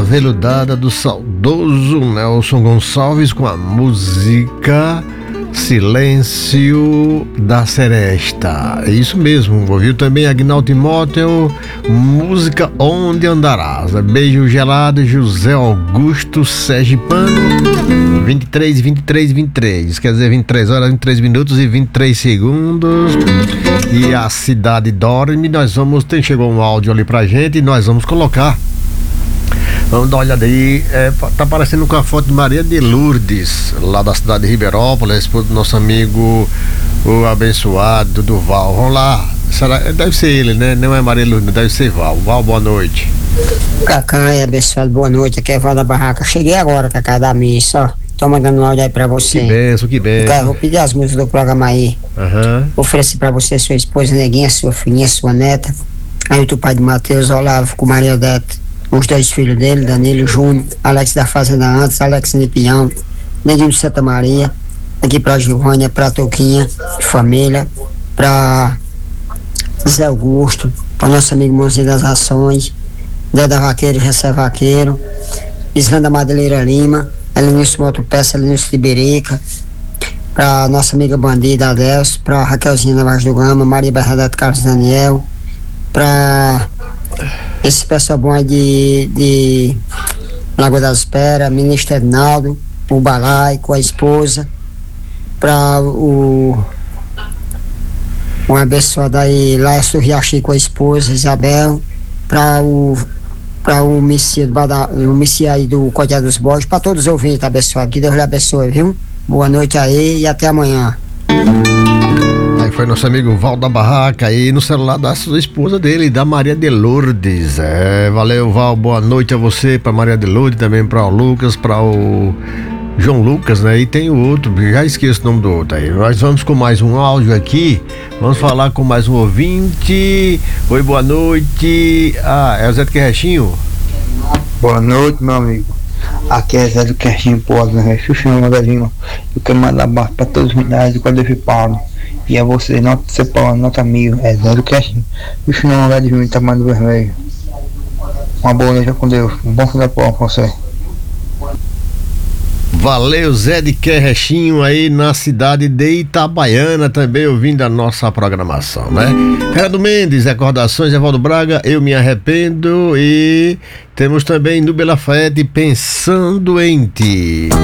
aveludada do saudoso Nelson Gonçalves com a música Silêncio da Seresta. É isso mesmo, ouviu também Agnaldo Timóteo, música Onde Andarás. Beijo gelado, José Augusto Sergipano, 23, quer dizer 23 horas, 23 minutos e 23 segundos. E a cidade dorme. Chegou um áudio ali pra gente e nós vamos colocar. Vamos dar uma olhada aí, tá aparecendo com a foto de Maria de Lourdes, lá da cidade de Ribeirópolis, esposa do nosso amigo, o abençoado Duval. Vamos lá, deve ser ele, né? Não é Maria de Lourdes, deve ser Val. Val, boa noite. Cacá, abençoado, boa noite, aqui é Val da Barraca. Cheguei agora, Cacá, da missa, ó. Tô mandando um áudio aí pra você. Que benção. Vou pedir as músicas do programa aí. Oferecer pra você, sua esposa Neguinha, sua filhinha, sua neta. Aí o pai de Matheus, Olavo, com Maria Odete. Os dois filhos dele, Danilo Júnior, Alex da Fazenda Antes, Alex de Pinhão, Neguinho de Santa Maria, aqui pra Giovânia, pra Toquinha, família, pra Zé Augusto, pra nosso amigo Mozinho das Ações, Zé da Vaqueiro, Jessé Vaqueiro, Islanda Madeleira Lima, Elenilson Motopeça, Elenilson de Berica, pra nossa amiga Bandida Adelso, pra Raquelzinha da Vaz do Gama, Maria Bernadette Carlos Daniel, pra esse pessoal bom aí de Lagoa das Esperas, ministro Ednaldo, o Balai com a esposa, para o abençoado aí Laércio Riachi com a esposa, Isabel, para o Messia aí do Código dos Borges, para todos os ouvintes abençoados, que Deus lhe abençoe, viu? Boa noite aí e até amanhã. Aí foi nosso amigo Val da Barraca aí no celular da sua esposa dele, da Maria de Lourdes. Valeu, Val, boa noite a você, pra Maria de Lourdes, também pra o Lucas, pra o João Lucas, né? E tem o outro, já esqueço o nome do outro aí. Nós vamos com mais um áudio aqui, vamos falar com mais um ouvinte. Oi, boa noite. É o Zé do Querrechinho? Boa noite, meu amigo. Aqui é Zé do Querrechinho, pô, Xuxão, velhinho. Eu quero mandar abraço pra todos os milhares de Código Paulo. E a você, nota mil, é Zé do Querrechinho. Xuxão, velhinho, tamanho vermelho. Uma boa noite com Deus, um bom final pra você. Valeu, Zé de Querrechinho aí na cidade de Itabaiana, também ouvindo a nossa programação, né? Gerardo Mendes, Recordações, Evaldo Braga, Eu Me Arrependo, e temos também Nubia Lafayette, Pensando em Ti.